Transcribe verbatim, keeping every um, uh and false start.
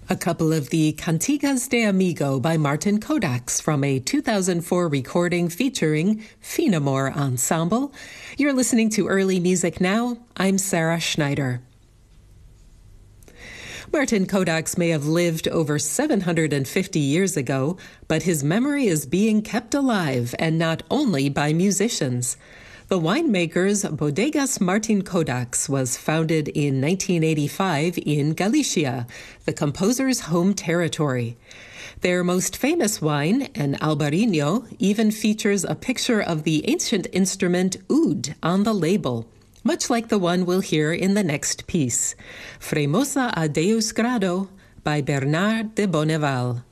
A couple of the Cantigas de Amigo by Martin Kodax from a two thousand four recording featuring Finamore Ensemble. You're listening to Early Music Now. I'm Sarah Schneider. Martin Kodax may have lived over seven hundred fifty years ago, but his memory is being kept alive, and not only by musicians. The winemaker's Bodegas Martin Kodax was founded in nineteen eighty-five in Galicia, the composer's home territory. Their most famous wine, an Albarino, even features a picture of the ancient instrument oud on the label, much like the one we'll hear in the next piece, Fremosa a Deus Grado by Bernard de Bonneval.